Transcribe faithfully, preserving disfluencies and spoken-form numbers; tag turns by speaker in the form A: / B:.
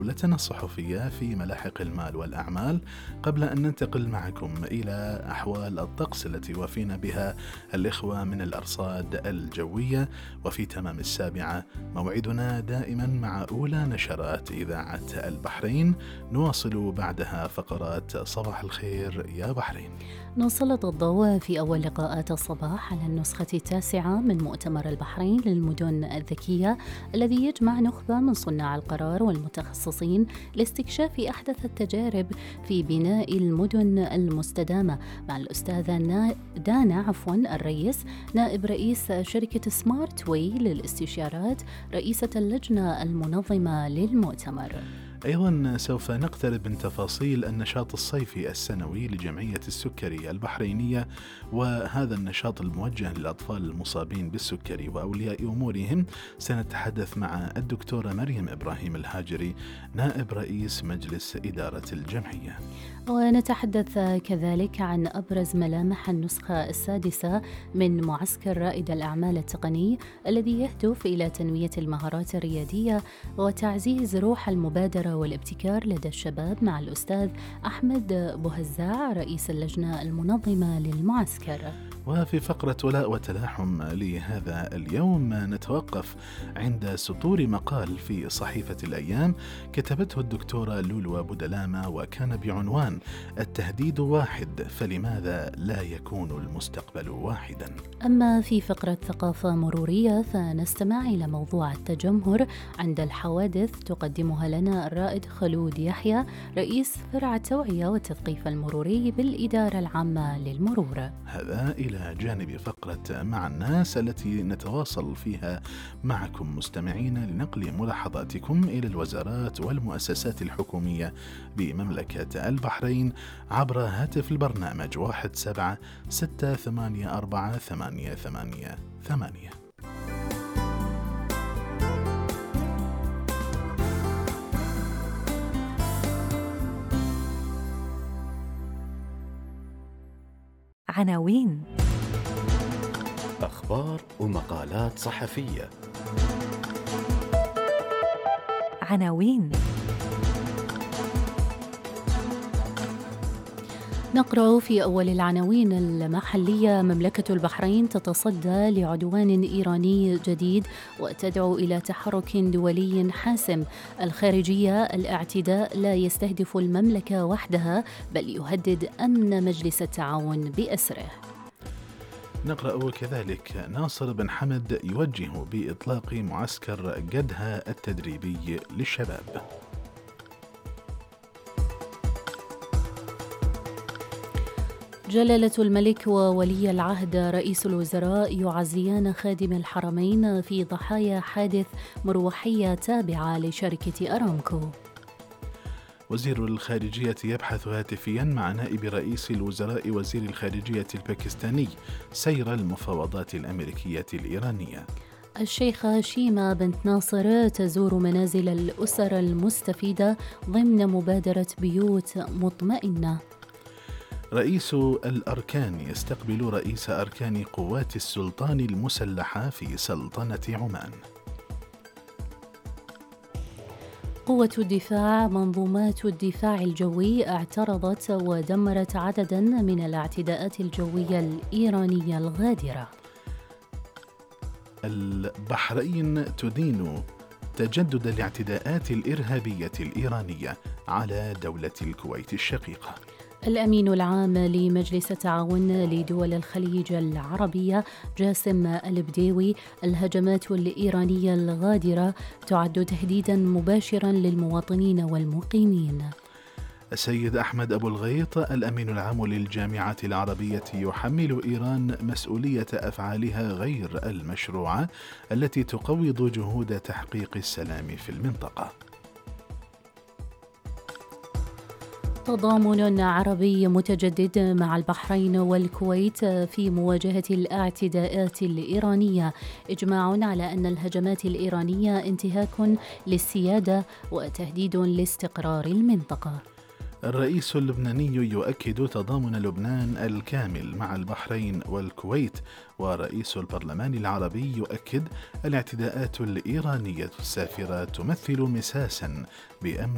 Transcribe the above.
A: جولتنا الصحفية في ملاحق المال والأعمال. قبل أن ننتقل معكم إلى أحوال الطقس التي وفينا بها الإخوة من الأرصاد الجوية، وفي تمام السابعة موعدنا دائما مع أولى نشرات إذاعة البحرين. نواصل بعدها فقرات صباح الخير يا بحرين.
B: نسلط الضوء في أول لقاءات الصباح على النسخة التاسعة من مؤتمر البحرين للمدن الذكية، الذي يجمع نخبة من صناع القرار والمتخصصين لاستكشاف أحدث التجارب في بناء المدن المستدامة، مع الأستاذة دانا عفوا الرئيس نائب رئيس شركة سمارت واي للاستشارات، رئيسة اللجنة المنظمة للمؤتمر.
A: أيضا سوف نقترب من تفاصيل النشاط الصيفي السنوي لجمعية السكري البحرينية، وهذا النشاط الموجه للأطفال المصابين بالسكري وأولياء أمورهم. سنتحدث مع الدكتورة مريم إبراهيم الهاجري نائب رئيس مجلس إدارة الجمعية.
B: ونتحدث كذلك عن أبرز ملامح النسخة السادسة من معسكر رائد الأعمال التقني، الذي يهدف إلى تنمية المهارات الريادية وتعزيز روح المبادرة والابتكار لدى الشباب، مع الأستاذ أحمد بوهزاع رئيس اللجنة المنظمة للمعسكر.
A: وفي فقرة ولاء وتلاحم لهذا اليوم نتوقف عند سطور مقال في صحيفة الأيام كتبته الدكتورة لولو بودلامة، وكان بعنوان التهديد واحد فلماذا لا يكون المستقبل واحدا.
B: أما في فقرة ثقافة مرورية فنستمع إلى موضوع التجمهر عند الحوادث، تقدمها لنا الرائد خلود يحيى رئيس فرع التوعية والتثقيف المروري بالإدارة العامة للمرور.
A: هذا إلى جانب فقرة مع الناس التي نتواصل فيها معكم مستمعين لنقل ملاحظاتكم إلى الوزارات والمؤسسات الحكومية بمملكة البحرين عبر هاتف البرنامج واحد سبعة ستة ثمانية أربعة ثمانية ثمانية ثمانية.
C: عناوين أخبار ومقالات صحفية. عناوين
B: نقرأ في أول العناوين المحلية: مملكة البحرين تتصدى لعدوان إيراني جديد وتدعو إلى تحرك دولي حاسم. الخارجية: الاعتداء لا يستهدف المملكة وحدها بل يهدد أمن مجلس التعاون بأسره.
A: نقرأ كذلك: ناصر بن حمد يوجه بإطلاق معسكر جدها التدريبي للشباب.
B: جلالة الملك وولي العهد رئيس الوزراء يعزيان خادم الحرمين في ضحايا حادث مروحية تابعة لشركة أرامكو.
A: وزير الخارجية يبحث هاتفيا مع نائب رئيس الوزراء وزير الخارجية الباكستاني سير المفاوضات الأمريكية الإيرانية.
B: الشيخة شيماء بنت ناصر تزور منازل الأسر المستفيدة ضمن مبادرة بيوت مطمئنة.
A: رئيس الأركان يستقبل رئيس أركان قوات السلطان المسلحة في سلطنة عمان.
B: قوة الدفاع منظومات الدفاع الجوي اعترضت ودمرت عددا من الاعتداءات الجوية الإيرانية الغادرة.
A: البحرين تدين تجدد الاعتداءات الإرهابية الإيرانية على دولة الكويت الشقيقة.
B: الأمين العام لمجلس التعاون لدول الخليج العربية جاسم البديوي: الهجمات الإيرانية الغادرة تعد تهديدا مباشرا للمواطنين والمقيمين.
A: السيد أحمد أبو الغيط الأمين العام للجامعة العربية يحمل إيران مسؤولية أفعالها غير المشروعة التي تقوض جهود تحقيق السلام في المنطقة.
B: تضامن عربي متجدد مع البحرين والكويت في مواجهة الاعتداءات الإيرانية. إجماع على أن الهجمات الإيرانية انتهاك للسيادة وتهديد لاستقرار المنطقة.
A: الرئيس اللبناني يؤكد تضامن لبنان الكامل مع البحرين والكويت، ورئيس البرلمان العربي يؤكد الاعتداءات الإيرانية السافرة تمثل مساسا بأمن